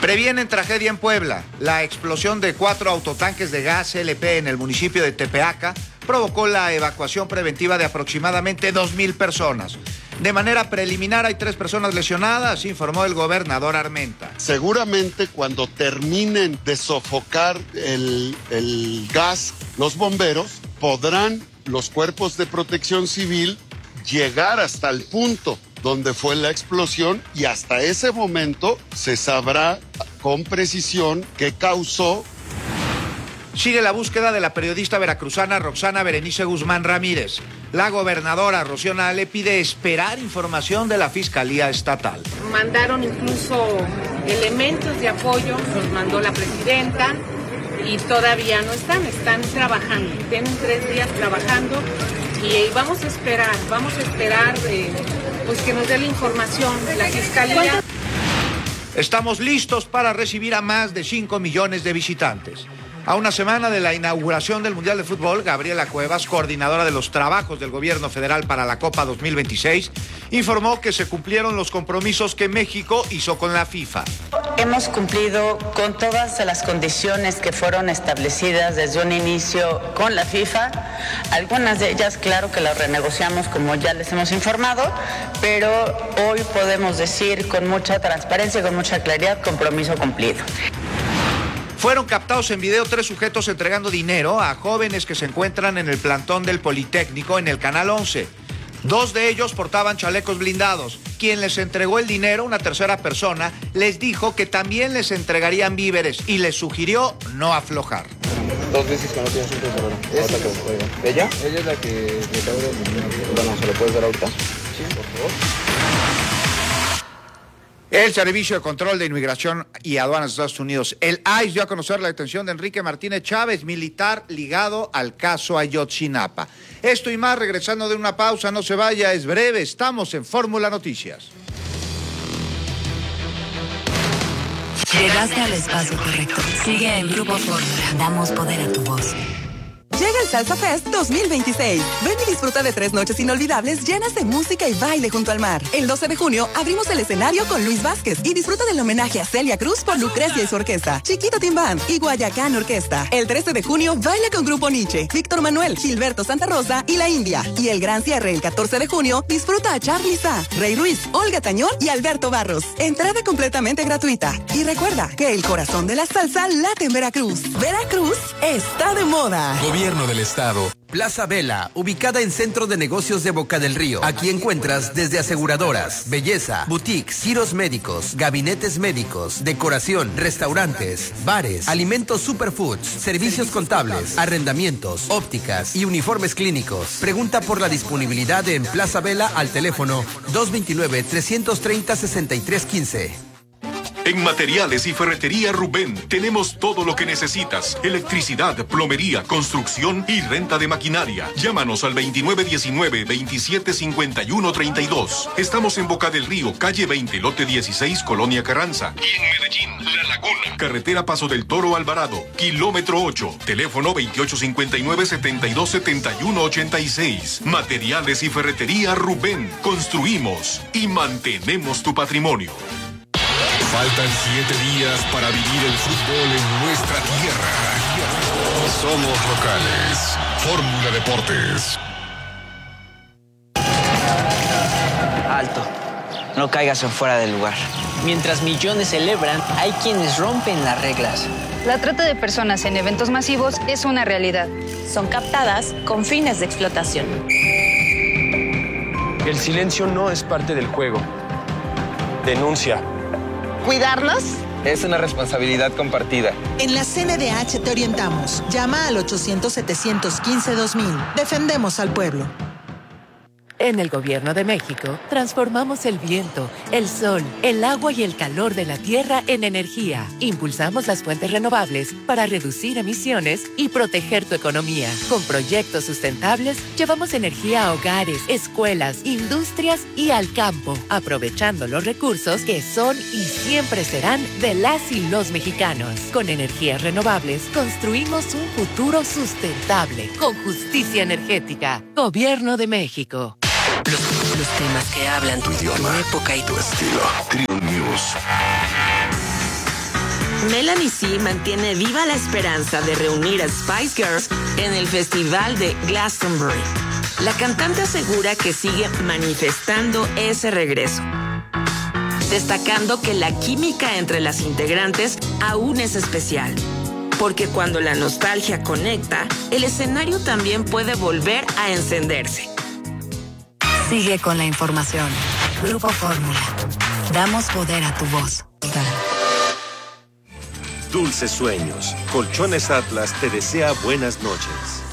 Previenen tragedia en Puebla. La explosión de 4 autotanques de gas LP en el municipio de Tepeaca provocó la evacuación preventiva de aproximadamente 2,000 personas. De manera preliminar hay 3 personas lesionadas, informó el gobernador Armenta. Seguramente cuando terminen de sofocar el gas, los bomberos podrán, los cuerpos de protección civil, llegar hasta el punto donde fue la explosión y hasta ese momento se sabrá con precisión qué causó. Sigue la búsqueda de la periodista veracruzana Roxana Berenice Guzmán Ramírez. La gobernadora Rocío Nale pide esperar información de la Fiscalía Estatal. Mandaron incluso elementos de apoyo, los mandó la presidenta y todavía no están trabajando. Tienen 3 días trabajando y vamos a esperar pues que nos dé la información de la Fiscalía. Estamos listos para recibir a más de 5 millones de visitantes. A una semana de la inauguración del Mundial de Fútbol, Gabriela Cuevas, coordinadora de los trabajos del gobierno federal para la Copa 2026, informó que se cumplieron los compromisos que México hizo con la FIFA. Hemos cumplido con todas las condiciones que fueron establecidas desde un inicio con la FIFA. Algunas de ellas, claro que las renegociamos como ya les hemos informado, pero hoy podemos decir con mucha transparencia y con mucha claridad, compromiso cumplido. Fueron captados en video 3 sujetos entregando dinero a jóvenes que se encuentran en el plantón del Politécnico en el Canal 11. 2 de ellos portaban chalecos blindados. Quien les entregó el dinero, una tercera persona, les dijo que también les entregarían víveres y les sugirió no aflojar. 2 veces que no tienes un tesorero. ¿Ella? Ella es la que te abre el dinero. Bueno, ¿se lo puedes dar ahorita? Sí, por favor. El Servicio de Control de Inmigración y Aduanas de Estados Unidos, el ICE, dio a conocer la detención de Enrique Martínez Chávez, militar ligado al caso Ayotzinapa. Esto y más, regresando de una pausa, no se vaya, es breve, estamos en Fórmula Noticias. Llegaste al espacio correcto. Sigue en Grupo Fórmula. Damos poder a tu voz. Llega el Salsa Fest 2026. Ven y disfruta de 3 noches inolvidables llenas de música y baile junto al mar. El 12 de junio abrimos el escenario con Luis Vázquez y disfruta del homenaje a Celia Cruz por Lucrecia y su orquesta, Chiquito Team Band y Guayacán Orquesta. El 13 de junio baila con Grupo Nietzsche, Víctor Manuel, Gilberto Santa Rosa y La India. Y el gran cierre el 14 de junio disfruta a Charly Sa, Rey Ruiz, Olga Tañón y Alberto Barros. Entrada completamente gratuita. Y recuerda que el corazón de la salsa late en Veracruz. Veracruz está de moda. Gobierno del Estado. Plaza Vela, ubicada en Centro de Negocios de Boca del Río. Aquí encuentras desde aseguradoras, belleza, boutiques, giros médicos, gabinetes médicos, decoración, restaurantes, bares, alimentos superfoods, servicios contables, arrendamientos, ópticas y uniformes clínicos. Pregunta por la disponibilidad en Plaza Vela al teléfono 229-330-6315. En Materiales y Ferretería Rubén tenemos todo lo que necesitas. Electricidad, plomería, construcción y renta de maquinaria. Llámanos al 2919-275132. Estamos en Boca del Río, calle 20, lote 16, Colonia Carranza. Y en Medellín, La Laguna. Carretera Paso del Toro Alvarado, kilómetro 8. Teléfono 2859-727186. Materiales y Ferretería Rubén. Construimos y mantenemos tu patrimonio. Faltan 7 días para vivir el fútbol en nuestra tierra. Somos locales. Fórmula Deportes. Alto. No caigas en fuera del lugar. Mientras millones celebran, hay quienes rompen las reglas. La trata de personas en eventos masivos es una realidad. Son captadas con fines de explotación. El silencio no es parte del juego. Denuncia. ¿Cuidarnos? Es una responsabilidad compartida. En la CNDH te orientamos. Llama al 800-715-2000. Defendemos al pueblo. En el Gobierno de México, transformamos el viento, el sol, el agua y el calor de la tierra en energía. Impulsamos las fuentes renovables para reducir emisiones y proteger tu economía. Con proyectos sustentables, llevamos energía a hogares, escuelas, industrias y al campo, aprovechando los recursos que son y siempre serán de las y los mexicanos. Con energías renovables, construimos un futuro sustentable, con justicia energética. Gobierno de México. Los temas que hablan tu idioma, tu época y tu estilo. Trill News. Melanie C. mantiene viva la esperanza de reunir a Spice Girls en el Festival de Glastonbury. La cantante asegura que sigue manifestando ese regreso, destacando que la química entre las integrantes aún es especial, porque cuando la nostalgia conecta, el escenario también puede volver a encenderse. Sigue con la información. Grupo Fórmula. Damos poder a tu voz. Dulces sueños. Colchones Atlas te desea buenas noches.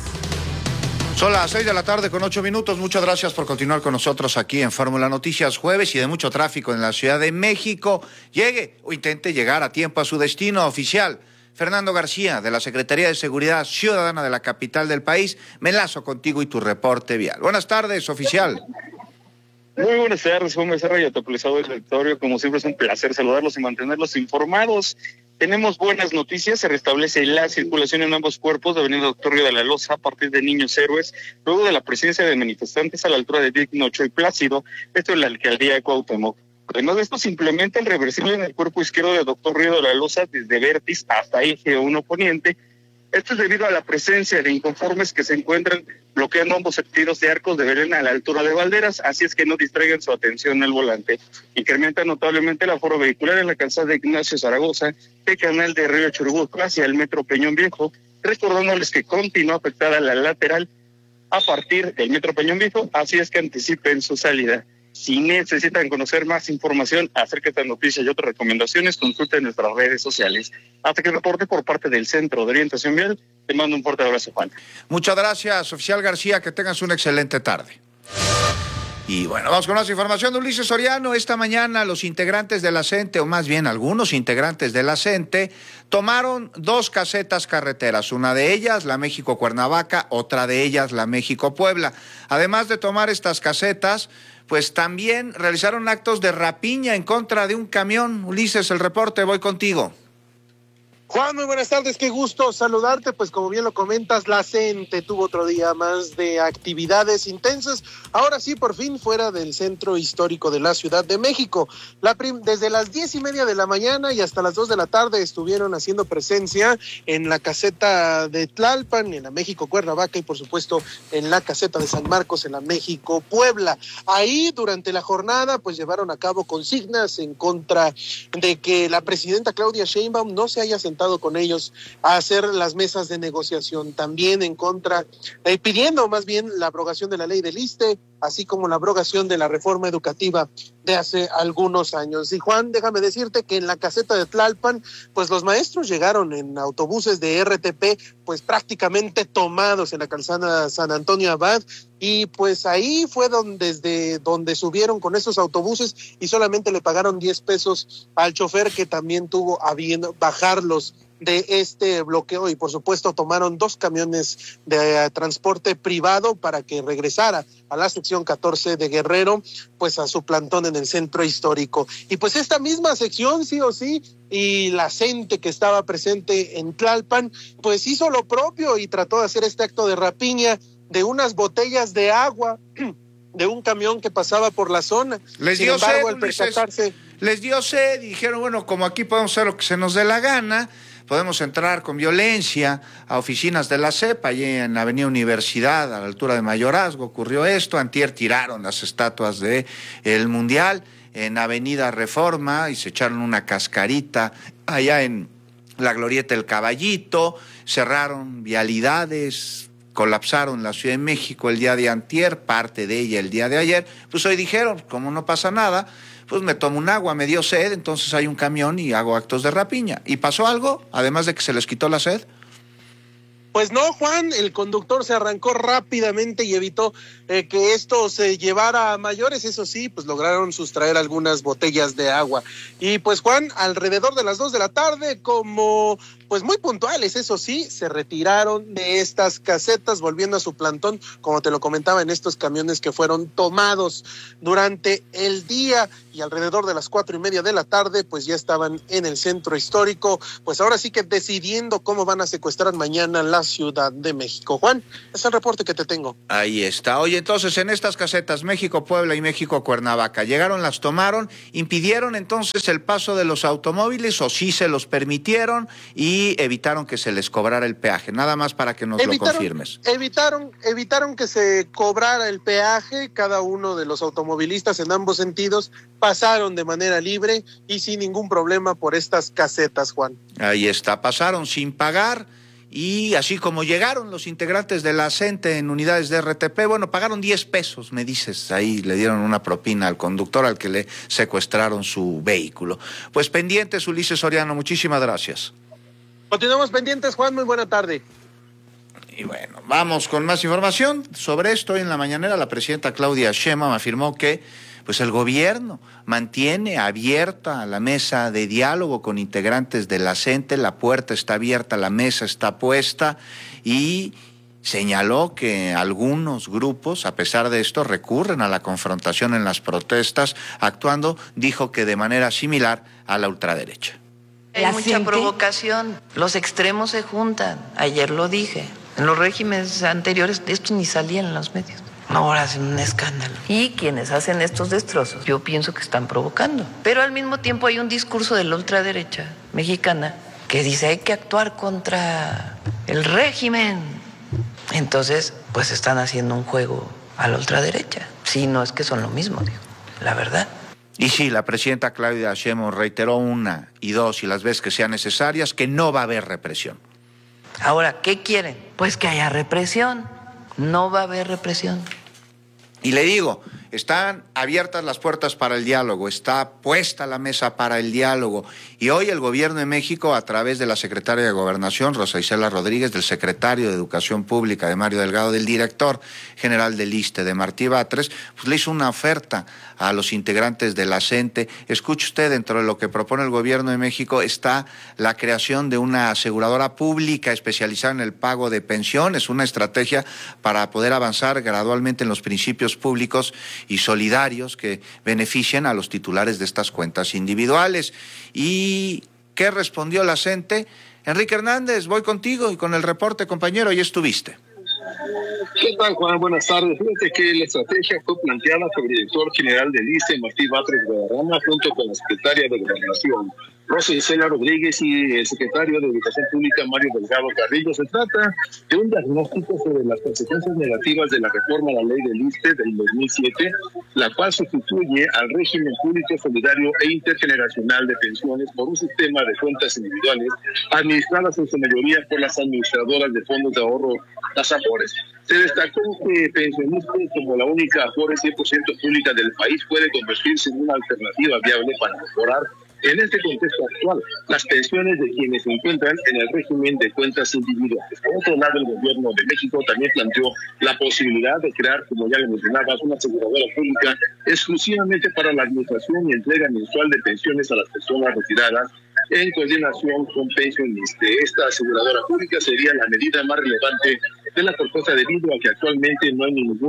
Son las 6 de la tarde con 8 minutos. Muchas gracias por continuar con nosotros aquí en Fórmula Noticias, jueves y de mucho tráfico en la Ciudad de México. Llegue o intente llegar a tiempo a su destino oficial. Fernando García, de la Secretaría de Seguridad Ciudadana de la capital del país, me enlazo contigo y tu reporte vial. Buenas tardes, oficial. Muy buenas tardes, Juan Becerra y a tu actualizado del territorio. Como siempre es un placer saludarlos y mantenerlos informados. Tenemos buenas noticias, se restablece la circulación en ambos cuerpos de Avenida Doctor Río de la Loza a partir de Niños Héroes, luego de la presencia de manifestantes a la altura de Digno, Ochoa y Plácido, esto en la alcaldía de Cuauhtémoc. Además de esto, se implementa el reversible en el cuerpo izquierdo de Doctor Río de la Loza desde Vértiz hasta Eje 1 Poniente. Esto es debido a la presencia de inconformes que se encuentran bloqueando ambos sentidos de Arcos de Belén a la altura de Valderas, así es que no distraigan su atención al volante. Incrementa notablemente el aforo vehicular en la calzada de Ignacio Zaragoza, de Canal de Río Churubusco hacia el Metro Peñón Viejo, recordándoles que continúa afectada la lateral a partir del Metro Peñón Viejo, así es que anticipen su salida. Si necesitan conocer más información acerca de esta noticia y otras recomendaciones, consulten nuestras redes sociales. Hasta que el reporte por parte del Centro de Orientación Vial, te mando un fuerte abrazo, Juan. Muchas gracias, oficial García, que tengas una excelente tarde. Y bueno, vamos con más información de Ulises Soriano. Esta mañana los integrantes de la CENTE, o más bien algunos integrantes de la CENTE, tomaron 2 casetas carreteras. Una de ellas, la México-Cuernavaca, otra de ellas, la México-Puebla. Además de tomar estas casetas, pues también realizaron actos de rapiña en contra de un camión. Ulises, el reporte, voy contigo. Juan, muy buenas tardes, qué gusto saludarte. Pues como bien lo comentas, la CENTE tuvo otro día más de actividades intensas, ahora sí por fin fuera del centro histórico de la Ciudad de México. Desde las 10:30 de la mañana y hasta las 2 de la tarde estuvieron haciendo presencia en la caseta de Tlalpan, en la México-Cuernavaca y por supuesto en la caseta de San Marcos, en la México-Puebla. Ahí durante la jornada pues llevaron a cabo consignas en contra de que la presidenta Claudia Sheinbaum no se haya sentado con ellos a hacer las mesas de negociación, también en contra, pidiendo más bien la abrogación de la ley del ISSSTE, así como la abrogación de la reforma educativa de hace algunos años. Y Juan, déjame decirte que en la caseta de Tlalpan, pues los maestros llegaron en autobuses de RTP, pues prácticamente tomados en la calzada San Antonio Abad, y pues ahí fue desde donde subieron con esos autobuses y solamente le pagaron 10 pesos al chofer, que también tuvo a bien bajarlos de este bloqueo, y por supuesto tomaron 2 camiones de transporte privado para que regresara a la sección 14 de Guerrero, pues a su plantón en el centro histórico. Y pues esta misma sección, sí o sí, y la CENTE que estaba presente en Tlalpan, pues hizo lo propio y trató de hacer este acto de rapiña de unas botellas de agua de un camión que pasaba por la zona. Les dio sed, les dio sed y dijeron, bueno, como aquí podemos hacer lo que se nos dé la gana, podemos entrar con violencia a oficinas de la CEP, allí en Avenida Universidad, a la altura de Mayorazgo, ocurrió esto. Antier tiraron las estatuas de el Mundial en Avenida Reforma y se echaron una cascarita allá en la Glorieta del Caballito, cerraron vialidades, colapsaron la Ciudad de México el día de antier, parte de ella el día de ayer. Pues hoy dijeron, como no pasa nada, pues me tomo un agua, me dio sed, entonces hay un camión y hago actos de rapiña. ¿Y pasó algo, además de que se les quitó la sed? Pues no, Juan, el conductor se arrancó rápidamente y evitó que esto se llevara a mayores. Eso sí, pues lograron sustraer algunas botellas de agua. Y pues Juan, alrededor de las 2 de la tarde, como pues muy puntuales, eso sí, se retiraron de estas casetas, volviendo a su plantón, como te lo comentaba, en estos camiones que fueron tomados durante el día, y alrededor de las 4:30 de la tarde, pues ya estaban en el centro histórico, pues ahora sí que decidiendo cómo van a secuestrar mañana la Ciudad de México. Juan, es el reporte que te tengo. Ahí está. Oye, entonces en estas casetas México-Puebla y México-Cuernavaca, llegaron, las tomaron, impidieron entonces el paso de los automóviles, o sí se los permitieron y evitaron que se les cobrara el peaje. Nada más para que nos lo confirmes. Evitaron que se cobrara el peaje. Cada uno de los automovilistas en ambos sentidos pasaron de manera libre y sin ningún problema por estas casetas, Juan. Ahí está, pasaron sin pagar. Y así como llegaron los integrantes de la CENTE en unidades de RTP, bueno, pagaron 10 pesos, me dices, ahí le dieron una propina al conductor al que le secuestraron su vehículo. Pues pendientes, Ulises Soriano, muchísimas gracias. Continuamos pendientes, Juan, muy buena tarde. Y bueno, vamos con más información sobre esto. En la mañanera la presidenta Claudia Sheinbaum afirmó que pues el gobierno mantiene abierta la mesa de diálogo con integrantes de la CENTE, la puerta está abierta, la mesa está puesta, y señaló que algunos grupos, a pesar de esto, recurren a la confrontación en las protestas, actuando, dijo que de manera similar a la ultraderecha. Hay mucha provocación, los extremos se juntan, ayer lo dije, en los regímenes anteriores esto ni salía en los medios. Ahora hacen un escándalo. Y quienes hacen estos destrozos, yo pienso que están provocando. Pero al mismo tiempo hay un discurso de la ultraderecha mexicana que dice hay que actuar contra el régimen. Entonces, pues están haciendo un juego a la ultraderecha. Sí, no es que son lo mismo, digo, la verdad. Y sí, la presidenta Claudia Sheinbaum reiteró una y dos y las veces que sean necesarias que no va a haber represión. Ahora, ¿qué quieren? Pues que haya represión. No va a haber represión. Y le digo, están abiertas las puertas para el diálogo, está puesta la mesa para el diálogo. Y hoy el gobierno de México, a través de la secretaria de Gobernación, Rosa Isela Rodríguez, del secretario de Educación Pública, de Mario Delgado, del director general del ISSSTE, de Martí Batres, pues le hizo una oferta a los integrantes de la CENTE. Escuche usted, dentro de lo que propone el gobierno de México está la creación de una aseguradora pública especializada en el pago de pensiones, una estrategia para poder avanzar gradualmente en los principios públicos y solidarios que beneficien a los titulares de estas cuentas individuales. ¿Y qué respondió la CENTE? Enrique Hernández, voy contigo y con el reporte, compañero, ya estuviste. ¿Qué tal, Juan? Buenas tardes. Fíjate que la estrategia fue planteada por el director general del ISSSTE, Martí Batres Guadarrama, junto con la secretaria de Gobernación, Rosa Isela Rodríguez, y el secretario de Educación Pública, Mario Delgado Carrillo. Se trata de un diagnóstico sobre las consecuencias negativas de la reforma a la ley del ISSSTE del 2007, la cual sustituye al régimen público, solidario e intergeneracional de pensiones por un sistema de cuentas individuales administradas en su mayoría por las administradoras de fondos de ahorro, las AFORES. Se destacó que pensionistas como la única AFORE 100% pública del país puede convertirse en una alternativa viable para mejorar en este contexto actual las pensiones de quienes se encuentran en el régimen de cuentas individuales. Por otro lado, el gobierno de México también planteó la posibilidad de crear, como ya le mencionabas, una aseguradora pública exclusivamente para la administración y entrega mensual de pensiones a las personas retiradas en coordinación con Pensioniste. Esta aseguradora pública sería la medida más relevante de la propuesta, debido a que actualmente no hay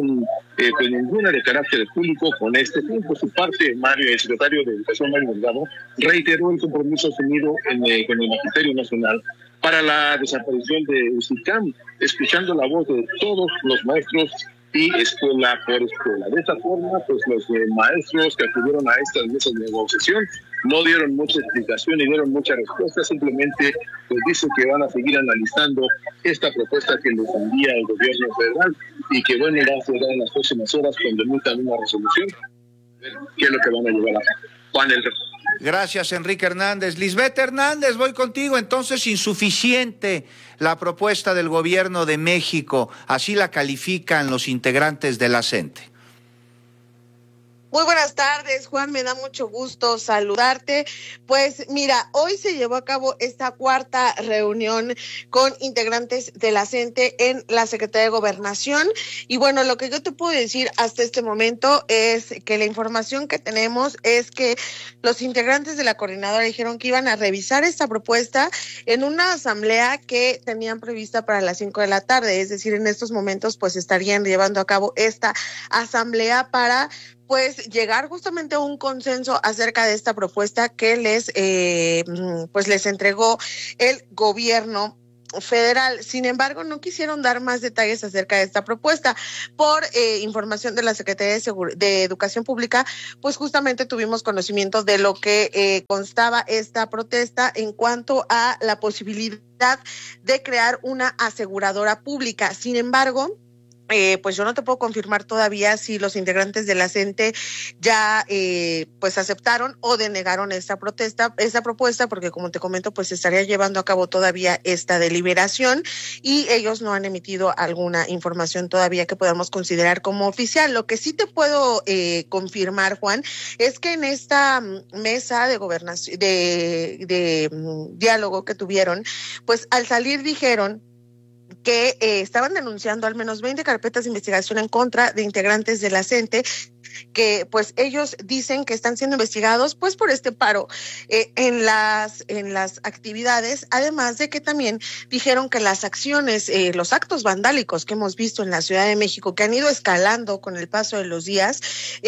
ninguna de carácter público con este fin. Por su parte, el secretario de Educación, Mario Delgado, reiteró el compromiso asumido con el Magisterio Nacional para la desaparición de UCICAM, escuchando la voz de todos los maestros y escuela por escuela. De esta forma, pues los maestros que acudieron a estas mesas de negociación no dieron mucha explicación ni dieron mucha respuesta, simplemente pues dicen que van a seguir analizando esta propuesta que les envía el gobierno federal y que bueno, va a ser en las próximas horas cuando emitan una resolución, qué es lo que van a llevar a Juan el reporte. Gracias, Enrique Hernández. Lisbeth Hernández, voy contigo. Entonces, insuficiente la propuesta del gobierno de México, así la califican los integrantes de la CENTE. Muy buenas tardes, Juan, me da mucho gusto saludarte. Pues mira, hoy se llevó a cabo esta cuarta reunión con integrantes de la CENTE en la Secretaría de Gobernación. Y bueno, lo que yo te puedo decir hasta este momento es que la información que tenemos es que los integrantes de la coordinadora dijeron que iban a revisar esta propuesta en una asamblea que tenían prevista para las 5 de la tarde. Es decir, en estos momentos pues estarían llevando a cabo esta asamblea para pues llegar justamente a un consenso acerca de esta propuesta que les entregó el gobierno federal. Sin embargo, no quisieron dar más detalles acerca de esta propuesta. Por información de la Secretaría de Educación Pública, pues justamente tuvimos conocimiento de lo que constaba esta protesta en cuanto a la posibilidad de crear una aseguradora pública. Sin embargo, pues yo no te puedo confirmar todavía si los integrantes de la CENTE ya pues aceptaron o denegaron esta propuesta, porque como te comento, pues se estaría llevando a cabo todavía esta deliberación y ellos no han emitido alguna información todavía que podamos considerar como oficial. Lo que sí te puedo confirmar, Juan, es que en esta mesa de gobernación, de diálogo que tuvieron, pues al salir dijeron que estaban denunciando al menos 20 carpetas de investigación en contra de integrantes de la CENTE, que pues ellos dicen que están siendo investigados pues por este paro en las actividades, además de que también dijeron que las acciones, los actos vandálicos que hemos visto en la Ciudad de México, que han ido escalando con el paso de los días,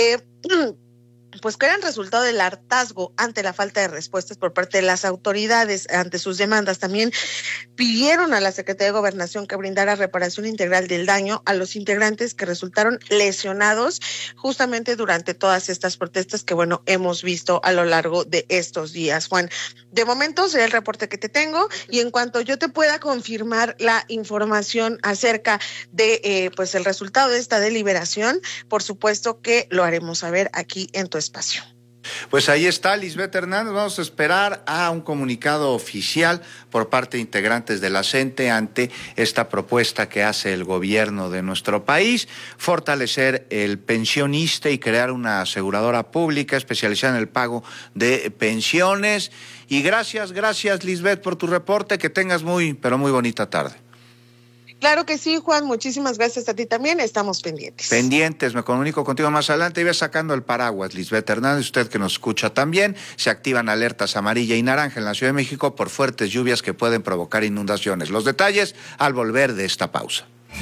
pues que eran resultado del hartazgo ante la falta de respuestas por parte de las autoridades ante sus demandas. También pidieron a la Secretaría de Gobernación que brindara reparación integral del daño a los integrantes que resultaron lesionados justamente durante todas estas protestas que, bueno, hemos visto a lo largo de estos días. Juan, de momento será el reporte que te tengo y en cuanto yo te pueda confirmar la información acerca de pues el resultado de esta deliberación, por supuesto que lo haremos saber aquí en tu espacio. Pues ahí está, Lisbeth Hernández. Vamos a esperar a un comunicado oficial por parte de integrantes de la CENTE ante esta propuesta que hace el gobierno de nuestro país, fortalecer el pensionista y crear una aseguradora pública especializada en el pago de pensiones. Y gracias, Lisbeth, por tu reporte. Que tengas muy, pero muy bonita tarde. Claro que sí, Juan, muchísimas gracias a ti también, estamos pendientes. Me comunico contigo más adelante y voy sacando el paraguas, Lisbeth Hernández, usted que nos escucha también. Se activan alertas amarilla y naranja en la Ciudad de México por fuertes lluvias que pueden provocar inundaciones. Los detalles al volver de esta pausa.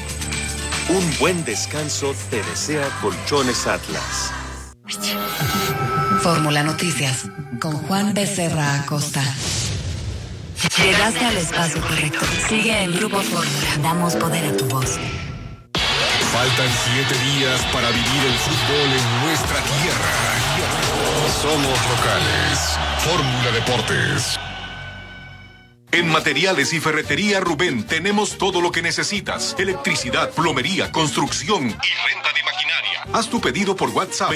Un buen descanso te desea Colchones Atlas. Fórmula Noticias, con Juan Becerra Acosta. Llegaste al espacio correcto. Sigue en Grupo Fórmula. Damos poder a tu voz. Faltan 7 días para vivir el fútbol en nuestra tierra. Somos locales. Fórmula Deportes. En Materiales y Ferretería Rubén tenemos todo lo que necesitas. Electricidad, plomería, construcción y renta de maquinaria. Haz tu pedido por WhatsApp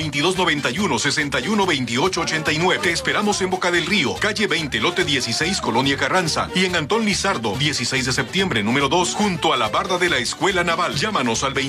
2291-612889. Te esperamos en Boca del Río, calle 20, lote 16, Colonia Carranza. Y en Antón Lizardo, 16 de septiembre, número 2, junto a la barda de la Escuela Naval. Llámanos al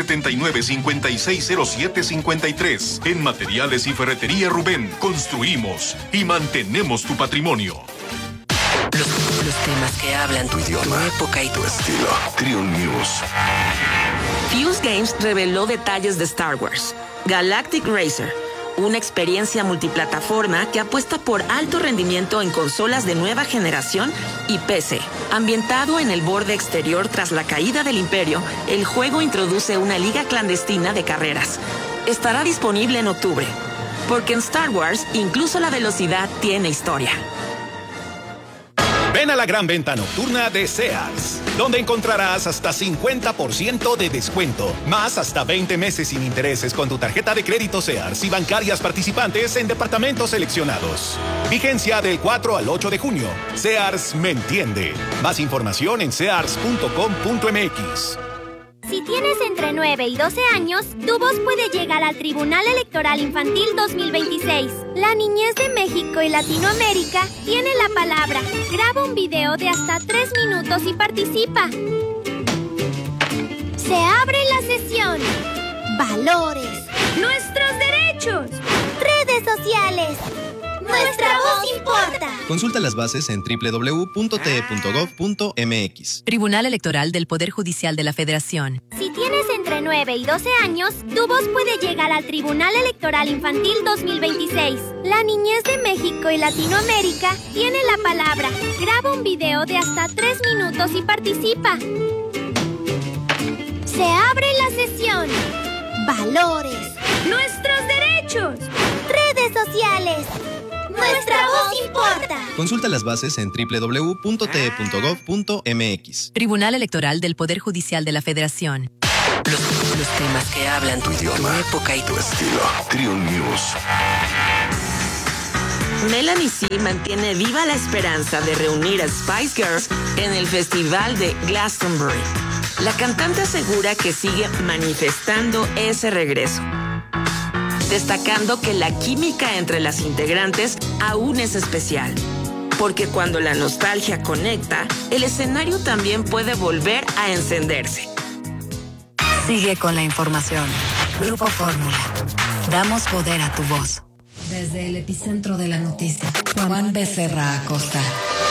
2979-560753. En Materiales y Ferretería Rubén, construimos y mantenemos tu patrimonio. Los temas que hablan tu idioma, tu época y tu estilo. Trio News. Fuse Games reveló detalles de Star Wars. Galactic Racer, una experiencia multiplataforma que apuesta por alto rendimiento en consolas de nueva generación y PC. Ambientado en el borde exterior tras la caída del Imperio, el juego introduce una liga clandestina de carreras. Estará disponible en octubre, porque en Star Wars incluso la velocidad tiene historia. Ven a la gran venta nocturna de Sears, donde encontrarás hasta 50% de descuento, más hasta 20 meses sin intereses con tu tarjeta de crédito Sears y bancarias participantes en departamentos seleccionados. Vigencia del 4 al 8 de junio. Sears me entiende. Más información en sears.com.mx. Si tienes entre 9 y 12 años, tu voz puede llegar al Tribunal Electoral Infantil 2026. La niñez de México y Latinoamérica tiene la palabra. Graba un video de hasta 3 minutos y participa. Se abre la sesión. Valores. Nuestros derechos. derechos. Redes sociales. Nuestra voz importa. Consulta las bases en www.te.gov.mx. Tribunal Electoral del Poder Judicial de la Federación. Si tienes entre 9 y 12 años, tu voz puede llegar al Tribunal Electoral Infantil 2026. La niñez de México y Latinoamérica tiene la palabra. Graba un video de hasta 3 minutos y participa. Se abre la sesión. Valores. Nuestros derechos. Redes sociales. Nuestra voz importa. Consulta las bases en www.te.gov.mx. Tribunal Electoral del Poder Judicial de la Federación. Los temas que hablan tu idioma, tu época y tu estilo. Triun News. Melanie C. mantiene viva la esperanza de reunir a Spice Girls en el festival de Glastonbury. La cantante asegura que sigue manifestando ese regreso, destacando que la química entre las integrantes aún es especial, porque cuando la nostalgia conecta, el escenario también puede volver a encenderse. Sigue con la información. Grupo Fórmula. Damos poder a tu voz. Desde el epicentro de la noticia, Juan Becerra Acosta.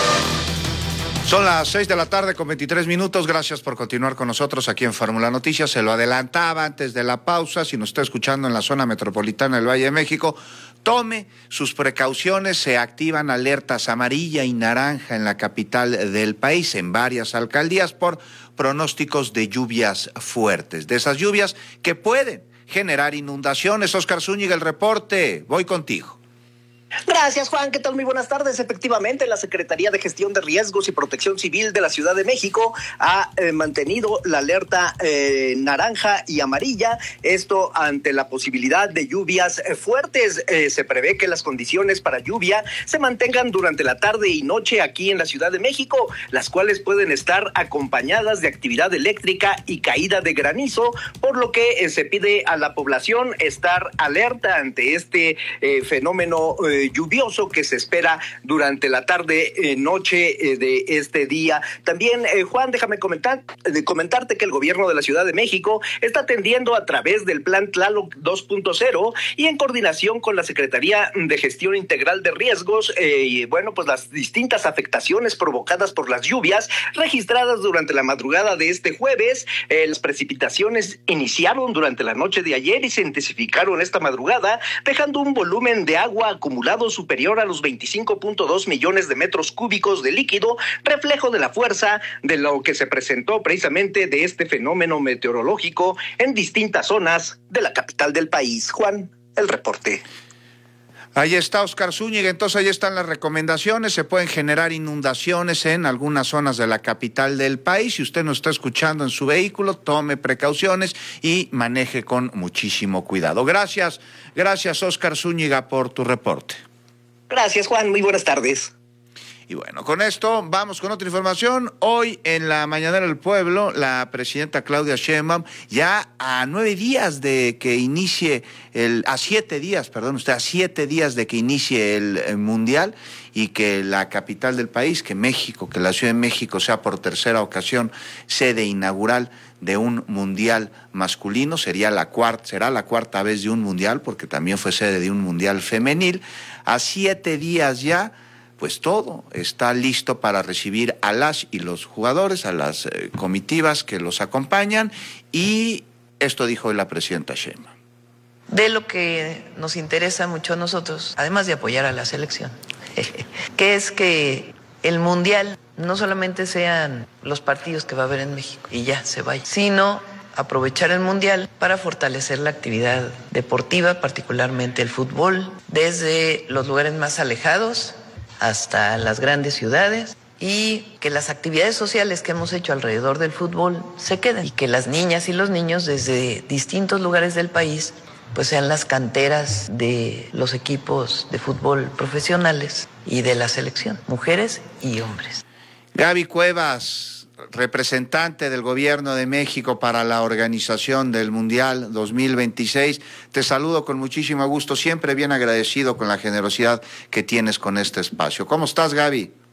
Son las 6 de la tarde con 23 minutos. Gracias por continuar con nosotros aquí en Fórmula Noticias. Se lo adelantaba antes de la pausa. Si nos está escuchando en la zona metropolitana del Valle de México, tome sus precauciones. Se activan alertas amarilla y naranja en la capital del país, en varias alcaldías, por pronósticos de lluvias fuertes. De esas lluvias que pueden generar inundaciones. Oscar Zúñiga, el reporte. Voy contigo. Gracias, Juan. ¿Qué tal? Muy buenas tardes. Efectivamente, la Secretaría de Gestión de Riesgos y Protección Civil de la Ciudad de México ha mantenido la alerta naranja y amarilla. Esto ante la posibilidad de lluvias fuertes. Se prevé que las condiciones para lluvia se mantengan durante la tarde y noche aquí en la Ciudad de México, las cuales pueden estar acompañadas de actividad eléctrica y caída de granizo, por lo que se pide a la población estar alerta ante este fenómeno lluvioso que se espera durante la tarde, noche de este día. También, Juan, déjame comentarte que el gobierno de la Ciudad de México está atendiendo a través del Plan Tlaloc 2.0 y en coordinación con la Secretaría de Gestión Integral de Riesgos, pues las distintas afectaciones provocadas por las lluvias registradas durante la madrugada de este jueves. Las precipitaciones iniciaron durante la noche de ayer y se intensificaron esta madrugada, dejando un volumen de agua acumulado superior a los 25.2 millones de metros cúbicos de líquido, reflejo de la fuerza de lo que se presentó precisamente de este fenómeno meteorológico en distintas zonas de la capital del país. Juan, el reporte. Ahí está Oscar Zúñiga. Entonces ahí están las recomendaciones. Se pueden generar inundaciones en algunas zonas de la capital del país. Si usted nos está escuchando en su vehículo, tome precauciones y maneje con muchísimo cuidado. Gracias Oscar Zúñiga por tu reporte. Gracias, Juan, muy buenas tardes. Y bueno, con esto vamos con otra información. Hoy en la Mañanera del Pueblo, la presidenta Claudia Sheinbaum, ya a 7 días de que inicie a 7 días de que inicie el Mundial y que la capital del país, que México, que la Ciudad de México sea por tercera ocasión sede inaugural de un Mundial masculino, será la cuarta vez de un Mundial, porque también fue sede de un Mundial femenil. A 7 días ya, pues todo está listo para recibir a las y los jugadores, a las comitivas que los acompañan, y esto dijo hoy la presidenta Sheinbaum. De lo que nos interesa mucho a nosotros, además de apoyar a la selección, que es que el Mundial no solamente sean los partidos que va a haber en México y ya se vaya, sino aprovechar el Mundial para fortalecer la actividad deportiva, particularmente el fútbol, desde los lugares más alejados hasta las grandes ciudades, y que las actividades sociales que hemos hecho alrededor del fútbol se queden, y que las niñas y los niños desde distintos lugares del país pues sean las canteras de los equipos de fútbol profesionales y de la selección, mujeres y hombres. Gaby Cuevas, representante del Gobierno de México para la organización del Mundial 2026, te saludo con muchísimo gusto, siempre bien agradecido con la generosidad que tienes con este espacio. ¿Cómo estás, Gaby?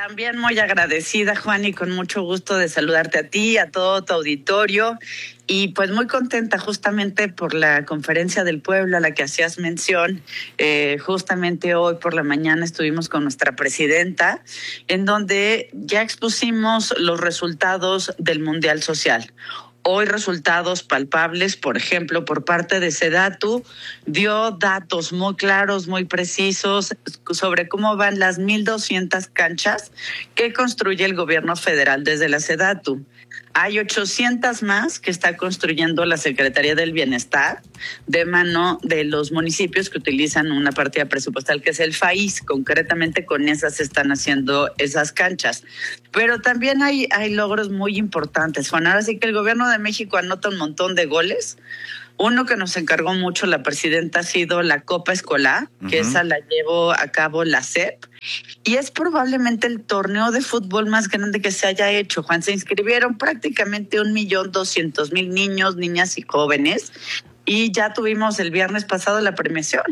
También muy agradecida, Juan, y con mucho gusto de saludarte a ti, a todo tu auditorio, y pues muy contenta justamente por la conferencia del pueblo a la que hacías mención. Justamente hoy por la mañana estuvimos con nuestra presidenta, en donde ya expusimos los resultados del Mundial Social. Hoy resultados palpables, por ejemplo, por parte de SEDATU, dio datos muy claros, muy precisos sobre cómo van las 1,200 canchas que construye el gobierno federal desde la SEDATU. Hay 800 más que está construyendo la Secretaría del Bienestar de mano de los municipios que utilizan una partida presupuestal que es el FAIS. Concretamente con esas se están haciendo esas canchas. Pero también hay logros muy importantes, Juan. Ahora sí que el gobierno de México anota un montón de goles. Uno que nos encargó mucho la presidenta ha sido la Copa Escolar, que esa la llevó a cabo la SEP. Y es probablemente el torneo de fútbol más grande que se haya hecho, Juan. Se inscribieron prácticamente 1,200,000 niños, niñas y jóvenes. Y ya tuvimos el viernes pasado la premiación.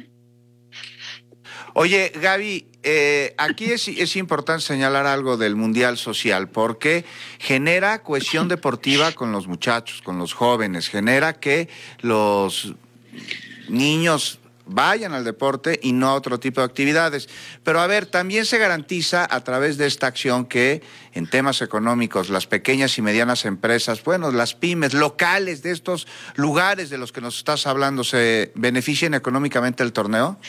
Oye, Gaby, aquí es importante señalar algo del Mundial Social, porque genera cohesión deportiva con los muchachos, con los jóvenes, genera que los niños vayan al deporte y no a otro tipo de actividades. Pero a ver, también se garantiza a través de esta acción que en temas económicos las pequeñas y medianas empresas, bueno, las pymes locales de estos lugares de los que nos estás hablando, ¿se beneficien económicamente del torneo?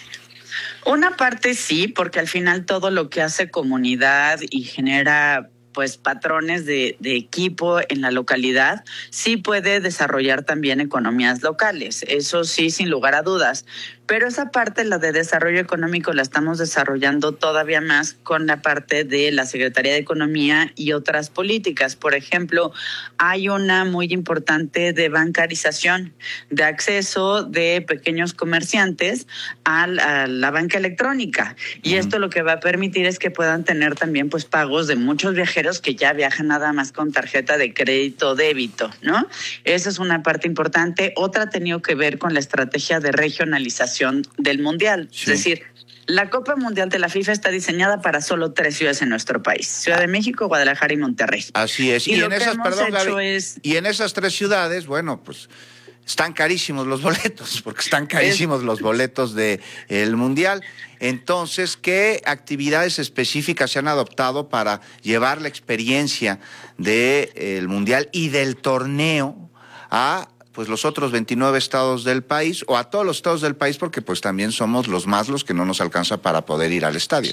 Una parte sí, porque al final todo lo que hace comunidad y genera pues patrones de equipo en la localidad, sí puede desarrollar también economías locales. Eso sí, sin lugar a dudas. Pero esa parte, la de desarrollo económico, la estamos desarrollando todavía más con la parte de la Secretaría de Economía y otras políticas. Por ejemplo, hay una muy importante de bancarización, de acceso de pequeños comerciantes a la banca electrónica. Y esto lo que va a permitir es que puedan tener también pues pagos de muchos viajeros que ya viajan nada más con tarjeta de crédito débito, ¿no? Esa es una parte importante. Otra ha tenido que ver con la estrategia de regionalización del Mundial. Sí. Es decir, la Copa Mundial de la FIFA está diseñada para solo 3 ciudades en nuestro país: Ciudad de México, Guadalajara y Monterrey. Así es. Y en esas, perdón, Gaby, y en esas 3 ciudades, bueno, pues están carísimos los boletos, porque están carísimos los boletos del Mundial. Entonces, ¿qué actividades específicas se han adoptado para llevar la experiencia del Mundial y del torneo a pues los otros 29 estados del país, o a todos los estados del país, porque pues también somos los que no nos alcanza para poder ir al estadio?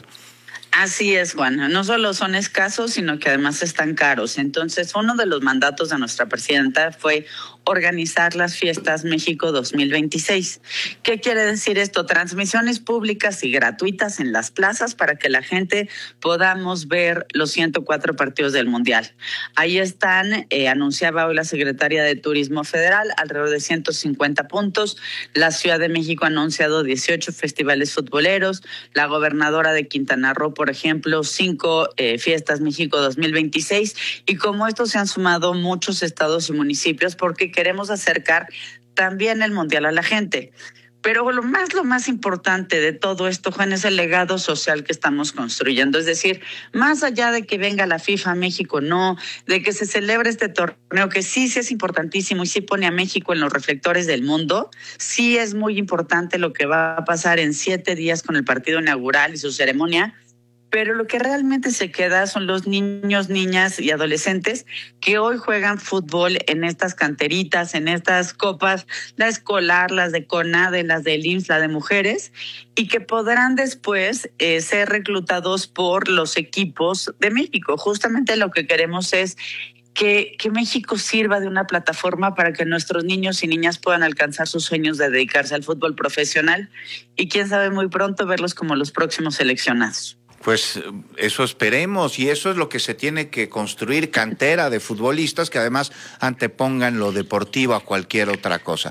Así es, Juan. No solo son escasos, sino que además están caros. Entonces, uno de los mandatos de nuestra presidenta fue organizar las Fiestas México 2026. ¿Qué quiere decir esto? Transmisiones públicas y gratuitas en las plazas para que la gente podamos ver los 104 partidos del Mundial. Ahí están, anunciaba hoy la secretaria de Turismo Federal, alrededor de 150 puntos. La Ciudad de México ha anunciado 18 festivales futboleros. La gobernadora de Quintana Roo, por ejemplo, 5 Fiestas México 2026. Y como esto se han sumado muchos estados y municipios, porque queremos acercar también el Mundial a la gente. Pero lo más importante de todo esto, Juan, es el legado social que estamos construyendo. Es decir, más allá de que venga la FIFA a México, no, de que se celebre este torneo, que sí es importantísimo y sí pone a México en los reflectores del mundo, sí es muy importante lo que va a pasar en 7 días con el partido inaugural y su ceremonia. Pero lo que realmente se queda son los niños, niñas y adolescentes que hoy juegan fútbol en estas canteritas, en estas copas, la escolar, las de CONADE, las del IMSS, la de mujeres, y que podrán después ser reclutados por los equipos de México. Justamente lo que queremos es que México sirva de una plataforma para que nuestros niños y niñas puedan alcanzar sus sueños de dedicarse al fútbol profesional y quién sabe muy pronto verlos como los próximos seleccionados. Pues eso esperemos, y eso es lo que se tiene que construir, cantera de futbolistas que además antepongan lo deportivo a cualquier otra cosa.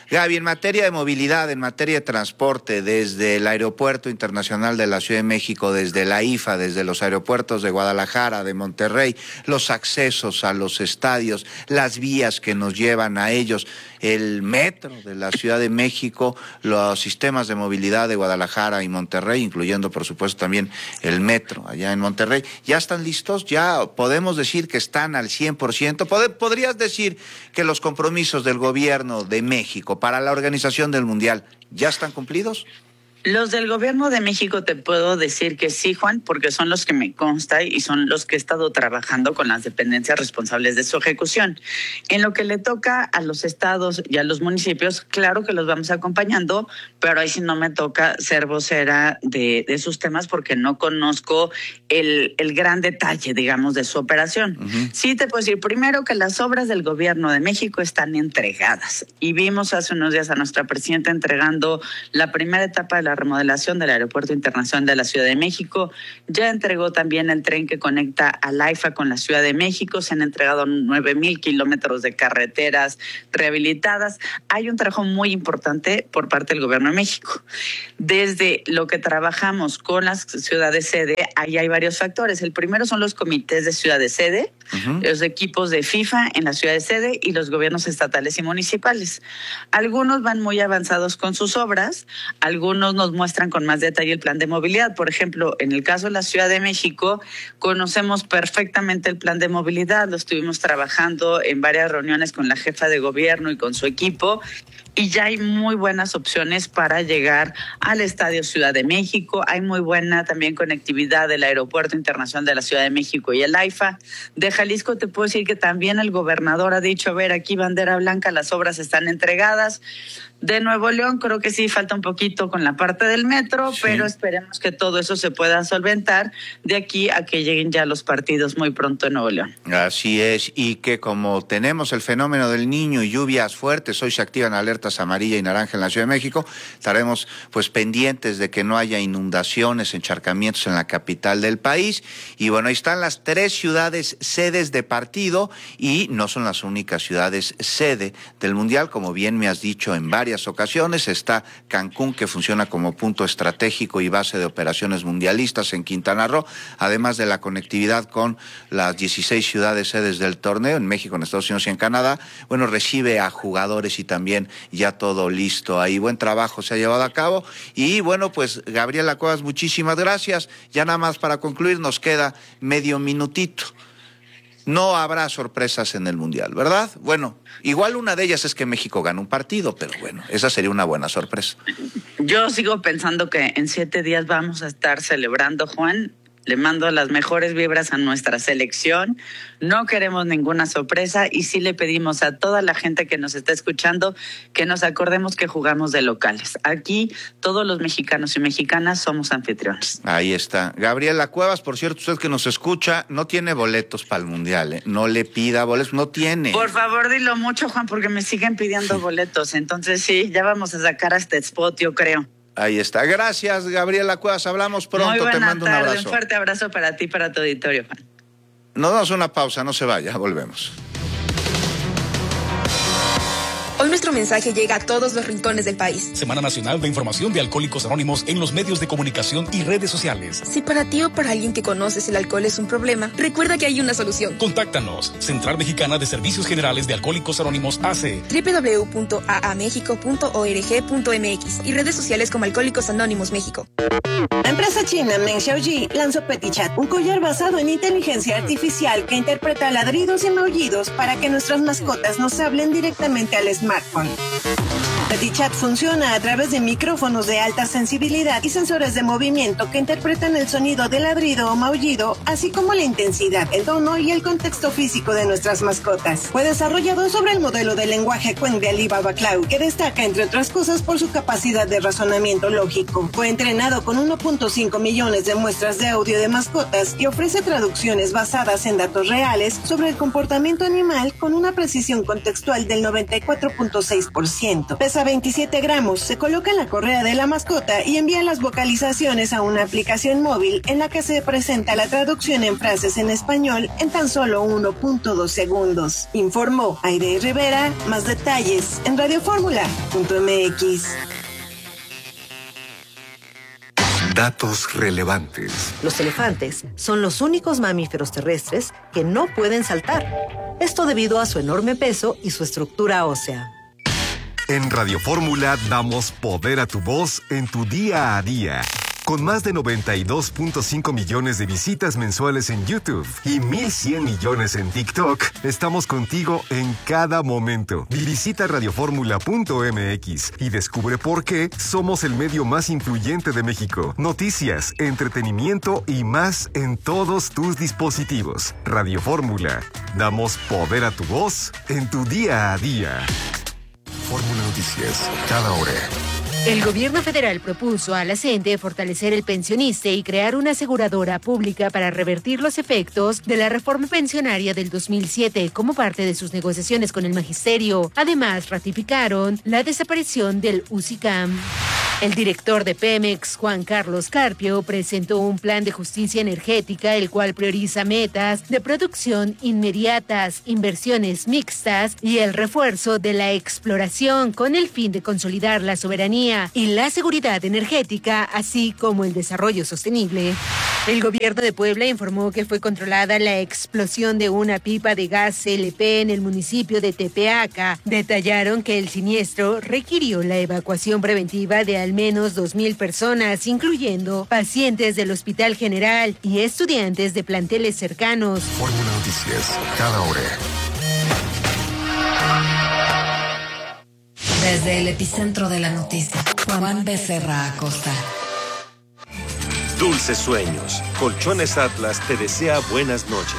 Gaby, en materia de movilidad, en materia de transporte, desde el Aeropuerto Internacional de la Ciudad de México, desde la IFA, desde los aeropuertos de Guadalajara, de Monterrey, los accesos a los estadios, las vías que nos llevan a ellos, el metro de la Ciudad de México, los sistemas de movilidad de Guadalajara y Monterrey, incluyendo por supuesto también el metro allá en Monterrey, ¿ya están listos? ¿Ya podemos decir que están al 100%? ¿Podrías decir que los compromisos del gobierno de México para la organización del Mundial ya están cumplidos? Los del Gobierno de México te puedo decir que sí, Juan, porque son los que me consta y son los que he estado trabajando con las dependencias responsables de su ejecución. En lo que le toca a los estados y a los municipios, claro que los vamos acompañando, pero ahí sí no me toca ser vocera de esos temas porque no conozco el gran detalle, digamos, de su operación. Sí te puedo decir primero que las obras del Gobierno de México están entregadas y vimos hace unos días a nuestra presidenta entregando la primera etapa de la remodelación del Aeropuerto Internacional de la Ciudad de México. Ya entregó también el tren que conecta a la IFA con la Ciudad de México. Se han entregado 9,000 kilómetros de carreteras rehabilitadas. Hay un trabajo muy importante por parte del Gobierno de México. Desde lo que trabajamos con las ciudades sede, ahí hay varios factores. El primero son los comités de ciudades sede, los equipos de FIFA en la ciudad de sede y los gobiernos estatales y municipales. Algunos van muy avanzados con sus obras, algunos nos muestran con más detalle el plan de movilidad. Por ejemplo, en el caso de la Ciudad de México, conocemos perfectamente el plan de movilidad, lo estuvimos trabajando en varias reuniones con la jefa de gobierno y con su equipo, y ya hay muy buenas opciones para llegar al Estadio Ciudad de México. Hay muy buena también conectividad del Aeropuerto Internacional de la Ciudad de México y el AIFA. De Jalisco te puedo decir que también el gobernador ha dicho, a ver, aquí bandera blanca, las obras están entregadas. De Nuevo León creo que sí falta un poquito con la parte del metro, sí, pero esperemos que todo eso se pueda solventar de aquí a que lleguen ya los partidos muy pronto en Nuevo León. Así es, y que como tenemos el fenómeno del Niño y lluvias fuertes, hoy se activan alertas amarilla y naranja en la Ciudad de México, estaremos pues pendientes de que no haya inundaciones, encharcamientos en la capital del país. Y bueno, ahí están las 3 ciudades sedes de partido y no son las únicas ciudades sede del Mundial, como bien me has dicho en varias ocasiones. Está Cancún, que funciona como punto estratégico y base de operaciones mundialistas en Quintana Roo, además de la conectividad con las 16 ciudades sedes del torneo en México, en Estados Unidos y en Canadá. Bueno, recibe a jugadores y también ya todo listo ahí. Buen trabajo se ha llevado a cabo. Y bueno, pues Gabriela Cuevas, muchísimas gracias. Ya nada más para concluir, nos queda medio minutito. No habrá sorpresas en el Mundial, ¿verdad? Bueno, igual una de ellas es que México gane un partido, pero bueno, esa sería una buena sorpresa. Yo sigo pensando que en 7 días vamos a estar celebrando, Juan. Le mando las mejores vibras a nuestra selección. No queremos ninguna sorpresa y sí le pedimos a toda la gente que nos está escuchando que nos acordemos que jugamos de locales. Aquí todos los mexicanos y mexicanas somos anfitriones. Ahí está. Gabriela Cuevas, por cierto, usted que nos escucha, no tiene boletos para el Mundial, ¿eh? No le pida boletos, no tiene. Por favor, dilo mucho, Juan, porque me siguen pidiendo boletos. Entonces sí, ya vamos a sacar hasta spot, yo creo. Ahí está. Gracias, Gabriela Cuevas. Hablamos pronto. Muy buena Te mando tarde, un abrazo. Un fuerte abrazo para ti y para tu auditorio, Juan. Nos damos una pausa, no se vaya, volvemos. Hoy nuestro mensaje llega a todos los rincones del país. Semana Nacional de Información de Alcohólicos Anónimos en los medios de comunicación y redes sociales. Si para ti o para alguien que conoces el alcohol es un problema, recuerda que hay una solución. Contáctanos. Central Mexicana de Servicios Generales de Alcohólicos Anónimos AC. www.aamexico.org.mx y redes sociales como Alcohólicos Anónimos México. La empresa china Meng Xiaoji lanzó PetiChat, un collar basado en inteligencia artificial que interpreta ladridos y maullidos para que nuestras mascotas nos hablen directamente al smartphone. PetiChat funciona a través de micrófonos de alta sensibilidad y sensores de movimiento que interpretan el sonido de ladrido o maullido, así como la intensidad, el tono y el contexto físico de nuestras mascotas. Fue desarrollado sobre el modelo de lenguaje Qwen de Alibaba Cloud, que destaca, entre otras cosas, por su capacidad de razonamiento lógico. Fue entrenado con 1.5 millones de muestras de audio de mascotas y ofrece traducciones basadas en datos reales sobre el comportamiento animal con una precisión contextual del 94.6%. Pesa pesa 27 gramos, se coloca en la correa de la mascota y envía las vocalizaciones a una aplicación móvil en la que se presenta la traducción en frases en español en tan solo 1.2 segundos. Informó Aide Rivera. Más detalles en radioformula.mx. Datos relevantes. Los elefantes son los únicos mamíferos terrestres que no pueden saltar. Esto debido a su enorme peso y su estructura ósea. En Radio Fórmula damos poder a tu voz en tu día a día. Con más de 92.5 millones de visitas mensuales en YouTube y 1.100 millones en TikTok, estamos contigo en cada momento. Visita radioformula.mx y descubre por qué somos el medio más influyente de México. Noticias, entretenimiento y más en todos tus dispositivos. Radio Fórmula. Damos poder a tu voz en tu día a día. Fórmula Noticias, cada hora. El gobierno federal propuso a la CENTE fortalecer el pensioniste y crear una aseguradora pública para revertir los efectos de la reforma pensionaria del 2007 como parte de sus negociaciones con el magisterio. Además, ratificaron la desaparición del UCICAM. El director de Pemex, Juan Carlos Carpio, presentó un plan de justicia energética, el cual prioriza metas de producción inmediatas, inversiones mixtas y el refuerzo de la exploración con el fin de consolidar la soberanía y la seguridad energética, así como el desarrollo sostenible. El gobierno de Puebla informó que fue controlada la explosión de una pipa de gas LP en el municipio de Tepeaca. Detallaron que el siniestro requirió la evacuación preventiva de al menos 2,000 personas, incluyendo pacientes del Hospital General y estudiantes de planteles cercanos. Fórmula Noticias, cada hora. Desde el epicentro de la noticia, Juan Becerra Acosta. Dulces sueños. Colchones Atlas te desea buenas noches.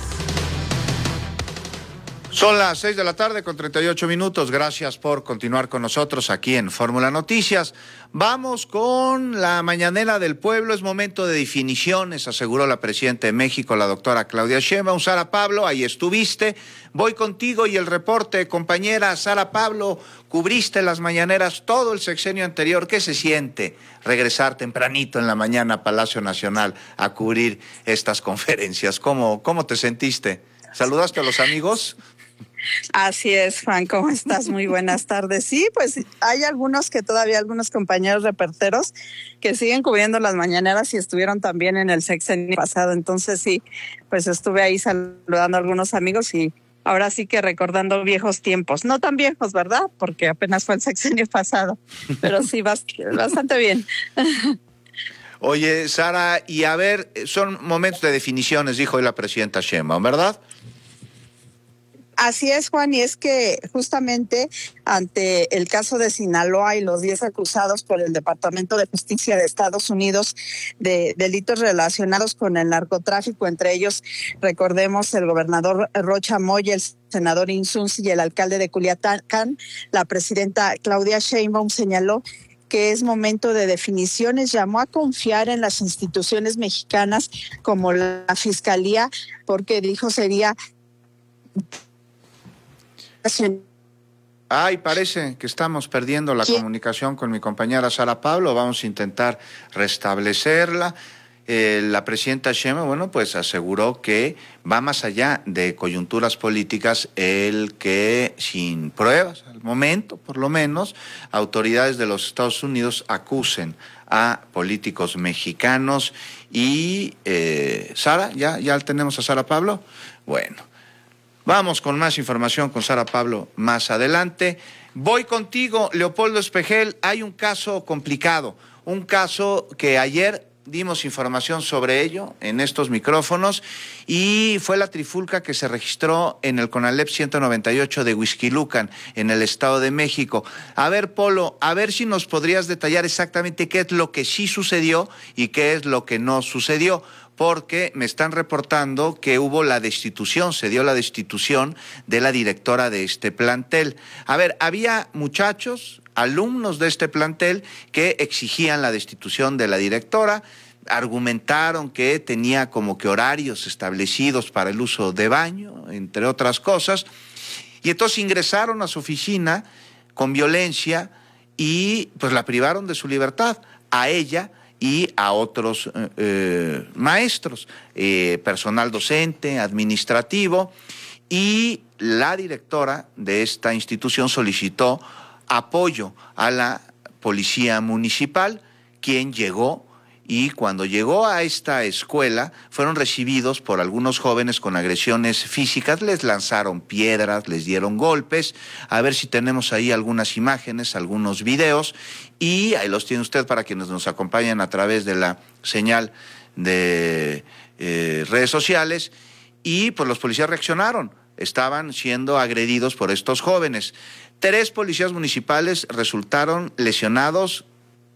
Son las 6 de la tarde con 38 minutos. Gracias por continuar con nosotros aquí en Fórmula Noticias. Vamos con la mañanera del pueblo. Es momento de definiciones, aseguró la presidenta de México, la doctora Claudia Sheinbaum. Sara Pablo, ahí estuviste. Voy contigo y el reporte, compañera Sara Pablo. Cubriste las mañaneras todo el sexenio anterior. ¿Qué se siente regresar tempranito en la mañana a Palacio Nacional a cubrir estas conferencias? ¿Cómo te sentiste? ¿Saludaste a los amigos? Así es, Juan, ¿cómo estás? Muy buenas tardes. Sí, pues hay algunos compañeros reporteros que siguen cubriendo las mañaneras y estuvieron también en el sexenio pasado. Entonces sí, pues estuve ahí saludando a algunos amigos y ahora sí que recordando viejos tiempos. No tan viejos, ¿verdad? Porque apenas fue el sexenio pasado, pero sí, bastante bien. Oye, Sara, y a ver, son momentos de definiciones, dijo hoy la presidenta Sheinbaum, ¿verdad? Así es, Juan, y es que justamente ante el caso de Sinaloa y los 10 acusados por el Departamento de Justicia de Estados Unidos de delitos relacionados con el narcotráfico, entre ellos, recordemos, el gobernador Rocha Moya, el senador Insunzi y el alcalde de Culiacán, la presidenta Claudia Sheinbaum señaló que es momento de definiciones, llamó a confiar en las instituciones mexicanas como la Fiscalía, porque dijo sería... Ay, parece que estamos perdiendo la comunicación con mi compañera Sara Pablo. Vamos a intentar restablecerla. La presidenta Sheinbaum, bueno, pues aseguró que va más allá de coyunturas políticas el que, sin pruebas, al momento, por lo menos, autoridades de los Estados Unidos acusen a políticos mexicanos. Y, Sara, ¿ya tenemos a Sara Pablo? Bueno. Vamos con más información con Sara Pablo más adelante. Voy contigo, Leopoldo Espejel. Hay un caso complicado, un caso que ayer dimos información sobre ello en estos micrófonos y fue la trifulca que se registró en el Conalep 198 de Huixquilucan, en el Estado de México. A ver, Polo, a ver si nos podrías detallar exactamente qué es lo que sí sucedió y qué es lo que no sucedió, porque me están reportando que se dio la destitución de la directora de este plantel. A ver, había muchachos, alumnos de este plantel que exigían la destitución de la directora, argumentaron que tenía como que horarios establecidos para el uso de baño, entre otras cosas, y entonces ingresaron a su oficina con violencia y pues la privaron de su libertad, a ella y a otros maestros, personal docente, administrativo, y la directora de esta institución solicitó apoyo a la policía municipal, quien llegó, y cuando llegó a esta escuela fueron recibidos por algunos jóvenes con agresiones físicas, les lanzaron piedras, les dieron golpes. A ver si tenemos ahí algunas imágenes, algunos videos, y ahí los tiene usted para quienes nos acompañan a través de la señal de redes sociales. Y pues los policías reaccionaron, estaban siendo agredidos por estos jóvenes. 3 policías municipales resultaron lesionados,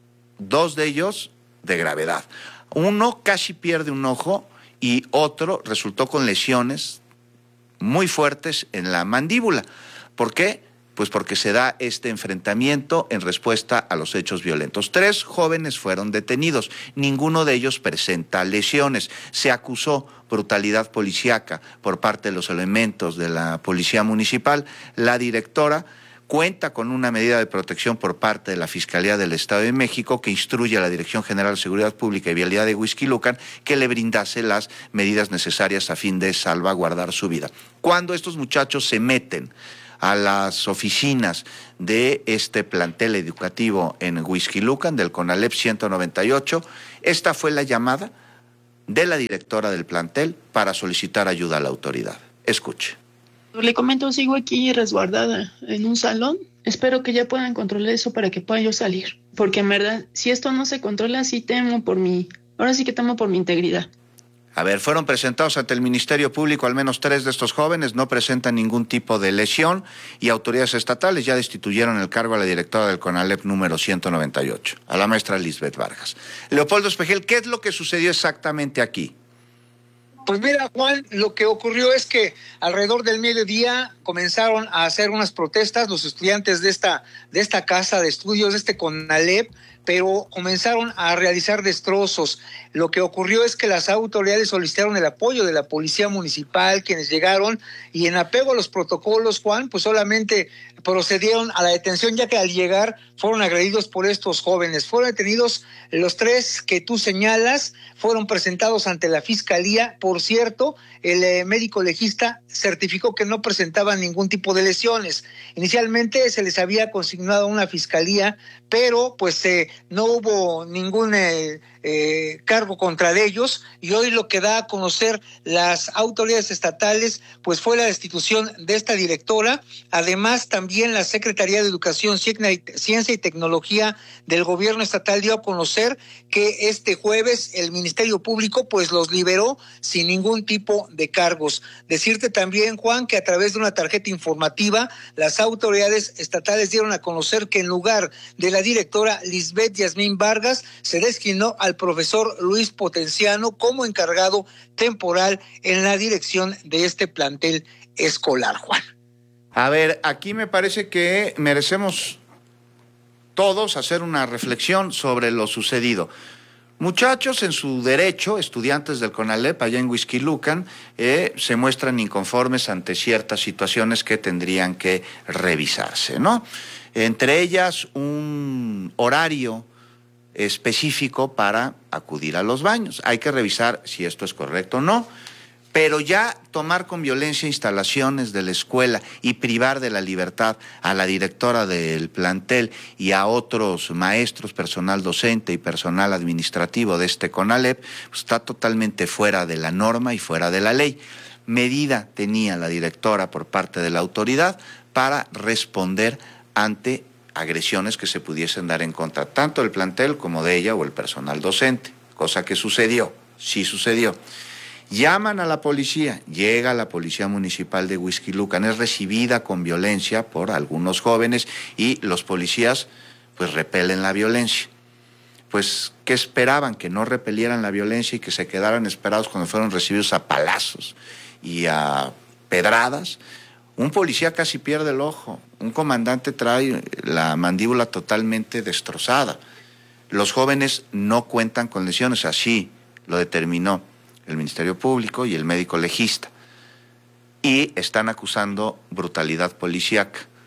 2 de ellos de gravedad. Uno casi pierde un ojo y otro resultó con lesiones muy fuertes en la mandíbula. ¿Por qué? Pues porque se da este enfrentamiento en respuesta a los hechos violentos. 3 jóvenes fueron detenidos, ninguno de ellos presenta lesiones. Se acusó brutalidad policíaca por parte de los elementos de la policía municipal. La directora cuenta con una medida de protección por parte de la Fiscalía del Estado de México que instruye a la Dirección General de Seguridad Pública y Vialidad de Huixquilucan que le brindase las medidas necesarias a fin de salvaguardar su vida. Cuando estos muchachos se meten a las oficinas de este plantel educativo en Huixquilucan, del CONALEP 198, esta fue la llamada de la directora del plantel para solicitar ayuda a la autoridad. Escuche. Le comento, sigo aquí resguardada en un salón. Espero que ya puedan controlar eso para que pueda yo salir. Porque en verdad, si esto no se controla, sí temo por ahora sí que temo por mi integridad. A ver, fueron presentados ante el Ministerio Público al menos 3 de estos jóvenes, no presentan ningún tipo de lesión y autoridades estatales ya destituyeron el cargo a la directora del CONALEP número 198, a la maestra Lisbeth Vargas. Leopoldo Espejel, ¿qué es lo que sucedió exactamente aquí? Pues mira, Juan, lo que ocurrió es que alrededor del mediodía comenzaron a hacer unas protestas los estudiantes de esta casa de estudios, de este CONALEP, pero comenzaron a realizar destrozos. Lo que ocurrió es que las autoridades solicitaron el apoyo de la policía municipal, quienes llegaron, y en apego a los protocolos, Juan, pues solamente procedieron a la detención, ya que al llegar fueron agredidos por estos jóvenes. Fueron detenidos los 3 que tú señalas, fueron presentados ante la Fiscalía. Por cierto, el médico legista certificó que no presentaban ningún tipo de lesiones. Inicialmente se les había consignado a una fiscalía, pero pues no hubo ningún cargo contra ellos, y hoy lo que da a conocer las autoridades estatales pues fue la destitución de esta directora. Además, también la Secretaría de Educación, Ciencia y Tecnología del gobierno estatal dio a conocer que este jueves el Ministerio Público pues los liberó sin ningún tipo de cargos. Decirte también, Juan, que a través de una tarjeta informativa las autoridades estatales dieron a conocer que en lugar de la directora Lisbeth Yasmín Vargas se designó al profesor Luis Potenciano como encargado temporal en la dirección de este plantel escolar, Juan. A ver, aquí me parece que merecemos todos hacer una reflexión sobre lo sucedido. Muchachos en su derecho, estudiantes del CONALEP allá en Huixquilucan, se muestran inconformes ante ciertas situaciones que tendrían que revisarse, ¿no? Entre ellas un horario específico para acudir a los baños. Hay que revisar si esto es correcto o no, pero ya tomar con violencia instalaciones de la escuela y privar de la libertad a la directora del plantel y a otros maestros, personal docente y personal administrativo de este CONALEP, pues está totalmente fuera de la norma y fuera de la ley. Medida tenía la directora por parte de la autoridad para responder ante agresiones que se pudiesen dar en contra tanto del plantel como de ella o el personal docente, cosa que sucedió, sí sucedió. Llaman a la policía, llega la policía municipal de Huixquilucan, es recibida con violencia por algunos jóvenes y los policías pues repelen la violencia. Pues, ¿qué esperaban? Que no repelieran la violencia y que se quedaran esperados cuando fueron recibidos a palazos y a pedradas. Un policía casi pierde el ojo, un comandante trae la mandíbula totalmente destrozada. Los jóvenes no cuentan con lesiones, así lo determinó el Ministerio Público y el médico legista, y están acusando brutalidad policíaca.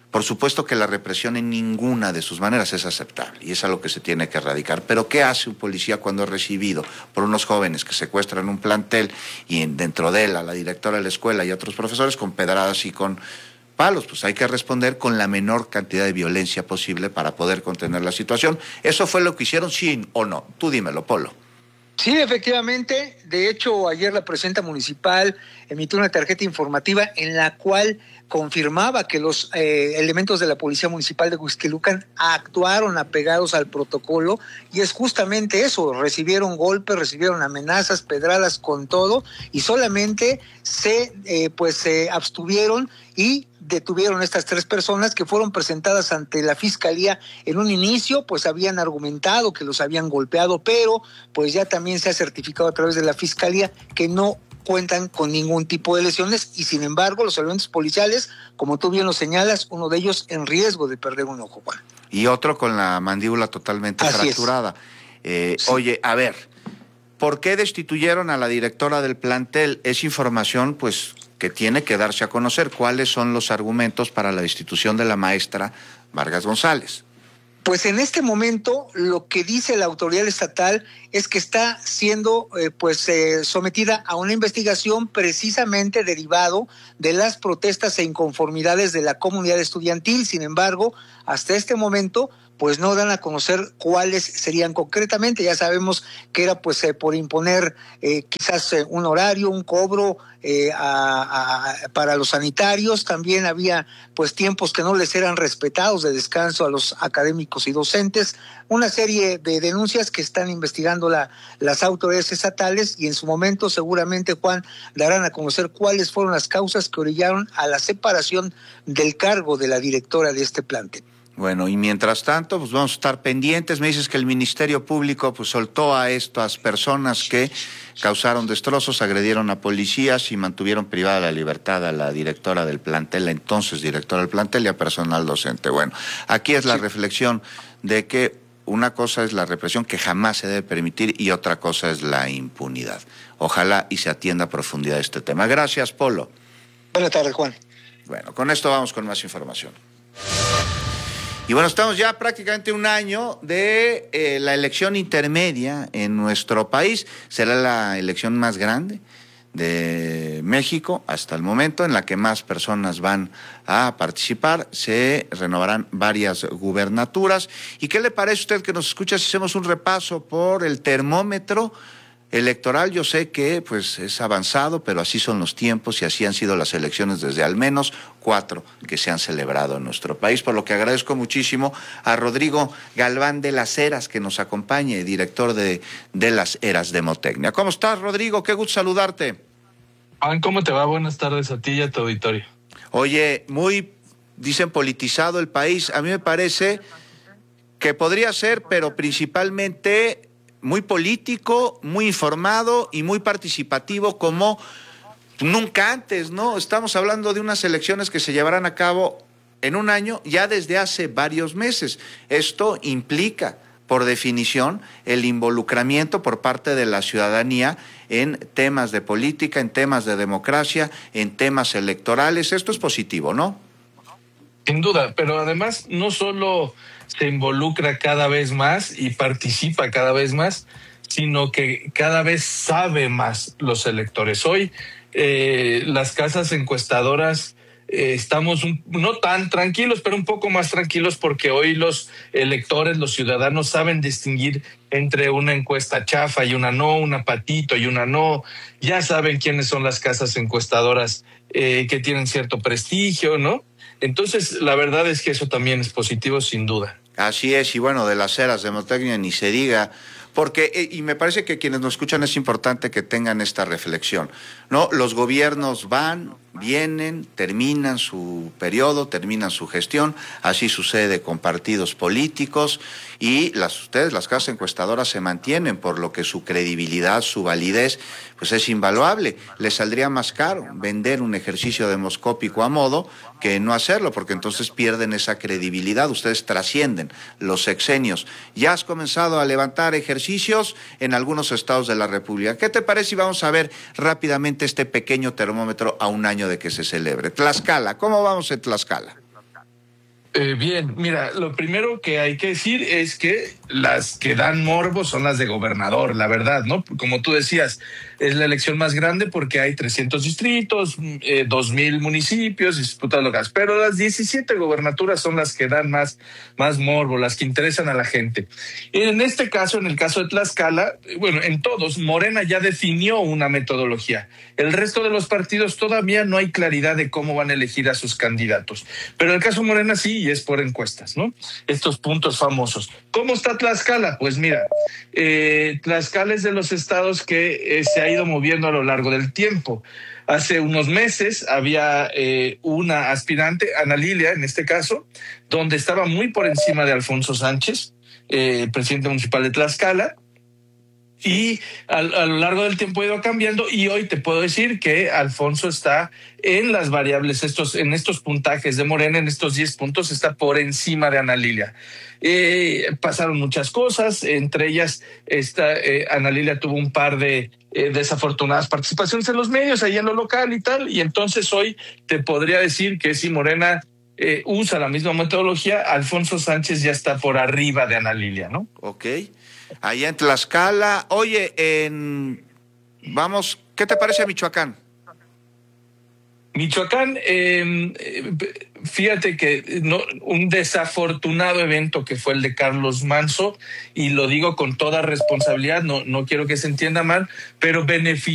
Por supuesto que la represión en ninguna de sus maneras es aceptable y es algo que se tiene que erradicar. Pero ¿qué hace un policía cuando es recibido por unos jóvenes que secuestran un plantel y dentro de él a la directora de la escuela y a otros profesores con pedradas y con palos? Pues hay que responder con la menor cantidad de violencia posible para poder contener la situación. ¿Eso fue lo que hicieron, sí o no? Tú dímelo, Polo. Sí, efectivamente. De hecho, ayer la presidenta municipal emitió una tarjeta informativa en la cual confirmaba que los elementos de la Policía Municipal de Huixquilucan actuaron apegados al protocolo, y es justamente eso: recibieron golpes, recibieron amenazas, pedradas, con todo, y solamente se abstuvieron y detuvieron a estas 3 personas que fueron presentadas ante la fiscalía. En un inicio pues habían argumentado que los habían golpeado, pero pues ya también se ha certificado a través de la fiscalía que no cuentan con ningún tipo de lesiones, y sin embargo los elementos policiales, como tú bien lo señalas, uno de ellos en riesgo de perder un ojo, Juan. Y otro con la mandíbula totalmente fracturada. Sí. Oye, a ver, ¿por qué destituyeron a la directora del plantel? Es información pues que tiene que darse a conocer. ¿Cuáles son los argumentos para la destitución de la maestra Vargas González? Pues en este momento lo que dice la autoridad estatal es que está siendo sometida a una investigación precisamente derivado de las protestas e inconformidades de la comunidad estudiantil. Sin embargo, hasta este momento pues no dan a conocer cuáles serían concretamente. Ya sabemos que era por imponer quizás un horario, un cobro para los sanitarios. También había pues tiempos que no les eran respetados de descanso a los académicos y docentes. Una serie de denuncias que están investigando las autoridades estatales, y en su momento seguramente, Juan, darán a conocer cuáles fueron las causas que orillaron a la separación del cargo de la directora de este plantel. Bueno, y mientras tanto, pues vamos a estar pendientes. Me dices que el Ministerio Público pues soltó a estas personas que causaron destrozos, agredieron a policías y mantuvieron privada la libertad a la directora del plantel, la entonces directora del plantel, y a personal docente. Bueno, aquí es la reflexión de que una cosa es la represión que jamás se debe permitir y otra cosa es la impunidad. Ojalá y se atienda a profundidad este tema. Gracias, Polo. Buenas tardes, Juan. Bueno, con esto vamos con más información. Y bueno, estamos ya prácticamente un año de la elección intermedia en nuestro país. Será la elección más grande de México hasta el momento, en la que más personas van a participar. Se renovarán varias gubernaturas. ¿Y qué le parece a usted que nos escucha si hacemos un repaso por el termómetro electoral? Yo sé que pues es avanzado, pero así son los tiempos y así han sido las elecciones desde al menos 4 que se han celebrado en nuestro país, por lo que agradezco muchísimo a Rodrigo Galván de las Heras que nos acompañe, director de las Heras Demotecnia. ¿Cómo estás, Rodrigo? Qué gusto saludarte. Juan, ¿cómo te va? Buenas tardes a ti y a tu auditorio. Oye, dicen politizado el país. A mí me parece que podría ser, pero principalmente muy político, muy informado y muy participativo como nunca antes, ¿no? Estamos hablando de unas elecciones que se llevarán a cabo en un año, ya desde hace varios meses. Esto implica, por definición, el involucramiento por parte de la ciudadanía en temas de política, en temas de democracia, en temas electorales. Esto es positivo, ¿no? Sin duda, pero además no solo se involucra cada vez más y participa cada vez más, sino que cada vez sabe más los electores. Hoy las casas encuestadoras estamos no tan tranquilos, pero un poco más tranquilos, porque hoy los electores, los ciudadanos saben distinguir entre una encuesta chafa y una no, una patito y una no. Ya saben quiénes son las casas encuestadoras que tienen cierto prestigio, ¿no? Entonces, la verdad es que eso también es positivo, sin duda. Así es, y bueno, de las Heras Demotecnia ni se diga, porque, y me parece que quienes nos escuchan es importante que tengan esta reflexión, ¿no? Los gobiernos van, vienen, terminan su periodo, terminan su gestión, así sucede con partidos políticos, y las casas encuestadoras se mantienen, por lo que su credibilidad, su validez, pues es invaluable. Les saldría más caro vender un ejercicio demoscópico a modo que no hacerlo, porque entonces pierden esa credibilidad. Ustedes trascienden los sexenios. Ya has comenzado a levantar ejercicios en algunos estados de la República. ¿Qué te parece si vamos a ver rápidamente este pequeño termómetro a un año de que se celebre? Tlaxcala, ¿cómo vamos en Tlaxcala? Bien, mira, lo primero que hay que decir es que las que dan morbo son las de gobernador, la verdad, ¿no? Como tú decías, es la elección más grande porque hay 300 distritos, 2,000 municipios disputados locales, pero las 17 gobernaturas son las que dan más morbo, las que interesan a la gente. En este caso, en el caso de Tlaxcala, bueno, en todos, Morena ya definió una metodología. El resto de los partidos todavía no hay claridad de cómo van a elegir a sus candidatos. Pero en el caso de Morena sí, y es por encuestas, ¿no? Estos puntos famosos. ¿Cómo está Tlaxcala? Pues mira, Tlaxcala es de los estados que se ha ido moviendo a lo largo del tiempo. Hace unos meses había una aspirante, Ana Lilia, en este caso, donde estaba muy por encima de Alfonso Sánchez, presidente municipal de Tlaxcala. Y a lo largo del tiempo ha ido cambiando y hoy te puedo decir que Alfonso está en las variables, en estos puntajes de Morena, en estos 10 puntos, está por encima de Ana Lilia. Pasaron muchas cosas, entre ellas Ana Lilia tuvo un par de desafortunadas participaciones en los medios, ahí en lo local y tal, y entonces hoy te podría decir que si Morena usa la misma metodología, Alfonso Sánchez ya está por arriba de Ana Lilia, ¿no? Ok. Allá en Tlaxcala. Oye, vamos, ¿qué te parece Michoacán? Michoacán, fíjate que un desafortunado evento que fue el de Carlos Manzo, y lo digo con toda responsabilidad, no quiero que se entienda mal, pero benefició